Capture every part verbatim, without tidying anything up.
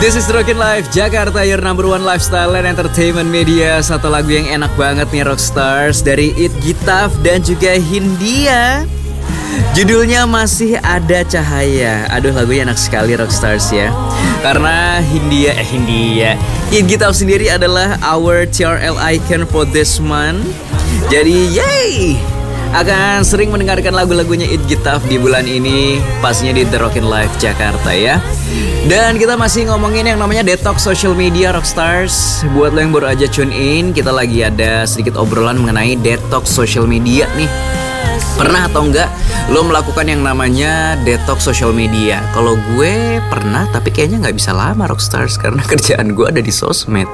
This is Rockin' Life Jakarta, your number one lifestyle and entertainment media. Satu lagu yang enak banget nih, Rockstars, dari It Gitaf dan juga Hindia. Judulnya Masih Ada Cahaya. Aduh, lagunya enak sekali, Rockstars ya. Karena Hindia, eh Hindia It Gitaf sendiri adalah our T R L icon for this month. Jadi, yay! Akan sering mendengarkan lagu-lagunya It Gitaf di bulan ini, pastinya di The Rockin' Life Jakarta ya. Dan kita masih ngomongin yang namanya detox social media, Rockstars. Buat lo yang baru aja tune in, kita lagi ada sedikit obrolan mengenai detox social media nih. Pernah atau enggak lo melakukan yang namanya detox social media? Kalau gue pernah, tapi kayaknya gak bisa lama, Rockstars, karena kerjaan gue ada di sosmed.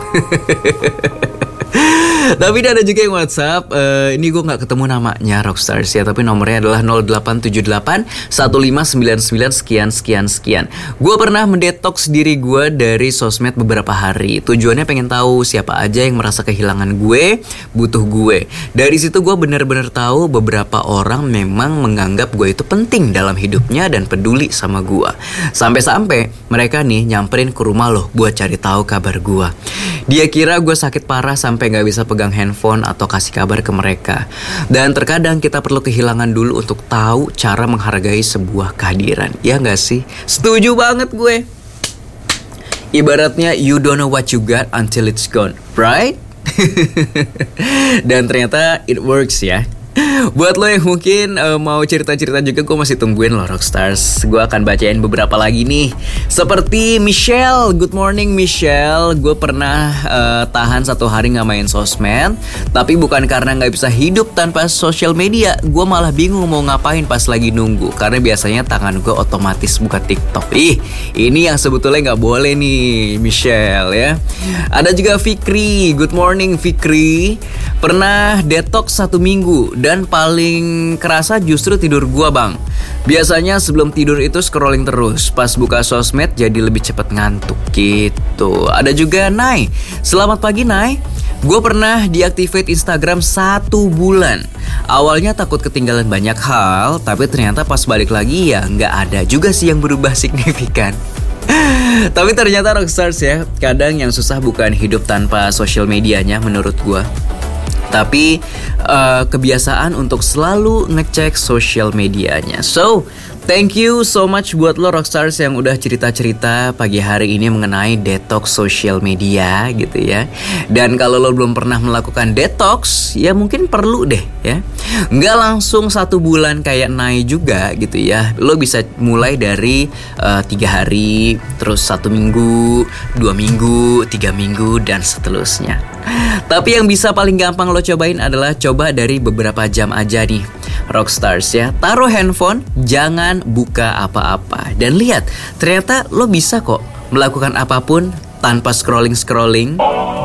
Tapi ada juga yang WhatsApp, uh, ini gue gak ketemu namanya, Rockstars ya, tapi nomornya adalah nol delapan tujuh delapan satu lima sembilan sembilan sekian sekian sekian. Gue pernah mendetoks diri gue dari sosmed beberapa hari. Tujuannya pengen tahu siapa aja yang merasa kehilangan gue, butuh gue. Dari situ gue benar-benar tahu beberapa orang memang menganggap gue itu penting dalam hidupnya dan peduli sama gue. Sampai-sampai mereka nih nyamperin ke rumah loh buat cari tahu kabar gue. Dia kira gue sakit parah sampai gak bisa pegang handphone atau kasih kabar ke mereka. Dan terkadang kita perlu kehilangan dulu untuk tahu cara menghargai sebuah kehadiran. Ya gak sih? Setuju banget gue. Ibaratnya you don't know what you got until it's gone, right? Dan ternyata it works ya. Buat lo yang mungkin uh, mau cerita-cerita juga, gue masih tungguin lo, Rockstars. Gue akan bacain beberapa lagi nih. Seperti Michelle. Good morning, Michelle. Gue pernah uh, tahan satu hari gak main sosmed, tapi bukan karena gak bisa hidup tanpa sosial media. Gue malah bingung mau ngapain pas lagi nunggu, karena biasanya tangan gue otomatis buka TikTok. Ih, ini yang sebetulnya gak boleh nih, Michelle ya. Ada juga Fikri. Good morning, Fikri. Pernah detox satu minggu, dan paling kerasa justru tidur gua, bang. Biasanya sebelum tidur itu scrolling terus, pas buka sosmed jadi lebih cepet ngantuk gitu. Ada juga Nay. Selamat pagi, Nay. Gue pernah deactivate Instagram satu bulan. Awalnya takut ketinggalan banyak hal, tapi ternyata pas balik lagi ya nggak ada juga sih yang berubah signifikan. Tapi ternyata, Rockstars ya, kadang yang susah bukan hidup tanpa sosial medianya menurut gue, tapi uh, kebiasaan untuk selalu ngecek sosial medianya. So, thank you so much buat lo, Rockstars, yang udah cerita-cerita pagi hari ini mengenai detox sosial media gitu ya. Dan kalau lo belum pernah melakukan detox, ya mungkin perlu deh ya. Nggak langsung satu bulan kayak Nai juga gitu ya. Lo bisa mulai dari uh, tiga hari, terus satu minggu, dua minggu, tiga minggu, dan seterusnya. Tapi yang bisa paling gampang lo cobain adalah coba dari beberapa jam aja nih, Rockstars ya. Taruh handphone, jangan buka apa-apa, dan lihat ternyata lo bisa kok melakukan apapun tanpa scrolling-scrolling.